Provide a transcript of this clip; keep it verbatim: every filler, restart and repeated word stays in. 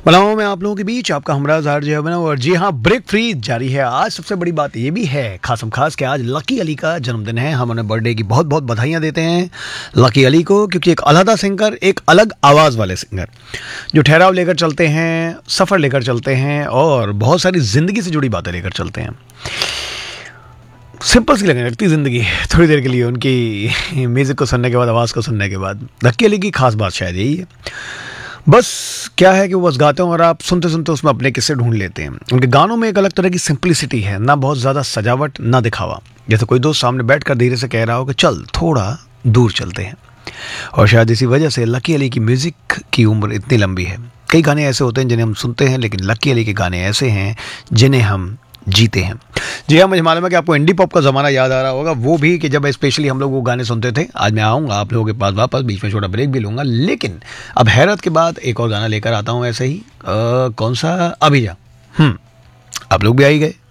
बनाओ मैं आप लोगों के बीच आपका हमरा जार जो है बना। और जी हाँ, ब्रेक फ्री जारी है। आज सबसे बड़ी बात ये भी है खासम खास कि आज लकी अली का जन्मदिन है। हम उन्हें बर्थडे की बहुत बहुत बधाइयाँ देते हैं लकी अली को, क्योंकि एक अलहदा सिंगर, एक अलग आवाज़ वाले सिंगर जो ठहराव लेकर चलते हैं, सफ़र लेकर चलते हैं और बहुत सारी ज़िंदगी से जुड़ी बातें लेकर चलते हैं। सिंपल सी लगने लगती ज़िंदगी थोड़ी देर के लिए उनकी म्यूज़िक को सुनने के बाद, आवाज़ को सुनने के बाद। लकी अली की खास बात शायद यही है, बस क्या है कि वो बस गाते हैं और आप सुनते सुनते उसमें अपने किस्से ढूंढ लेते हैं। उनके गानों में एक अलग तरह की सिंप्लिसिटी है, ना बहुत ज़्यादा सजावट, ना दिखावा। जैसे कोई दोस्त सामने बैठकर धीरे से कह रहा हो कि चल थोड़ा दूर चलते हैं। और शायद इसी वजह से लकी अली की म्यूज़िक की उम्र इतनी लंबी है। कई गाने ऐसे होते हैं जिन्हें हम सुनते हैं, लेकिन लकी अली के गाने ऐसे हैं जिन्हें हम जीते हैं। जी हाँ, मुझे मालूम है कि आपको इंडी पॉप का ज़माना याद आ रहा होगा, वो भी कि जब स्पेशली हम लोग वो गाने सुनते थे। आज मैं आऊँगा आप लोगों के पास वापस, बीच में छोटा ब्रेक भी लूँगा, लेकिन अब हैरत के बाद एक और गाना लेकर आता हूँ ऐसे ही। आ, कौन सा? अभी जा। हम्म आप लोग भी आ ही गए।